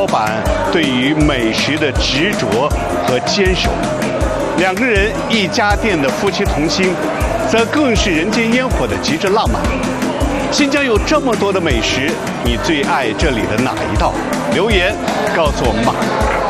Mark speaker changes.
Speaker 1: 老板对于美食的执着和坚守。2个人一家店的夫妻同心，则更是人间烟火的极致浪漫。新疆有这么多的美食，你最爱这里的哪一道？留言告诉我们吧。